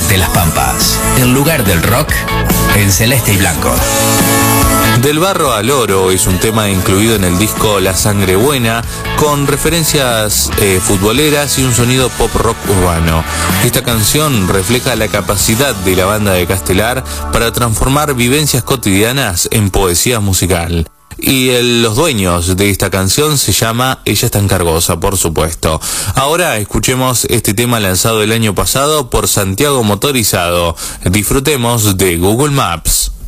de las Pampas, el lugar del rock en celeste y blanco. Del barro al oro es un tema incluido en el disco La Sangre Buena, con referencias futboleras y un sonido pop rock urbano. Esta canción refleja la capacidad de la banda de Castelar para transformar vivencias cotidianas en poesía musical. Y los dueños de esta canción se llama Ella es tan cargosa, por supuesto. Ahora escuchemos este tema lanzado el año pasado por Santiago Motorizado. Disfrutemos de Google Maps.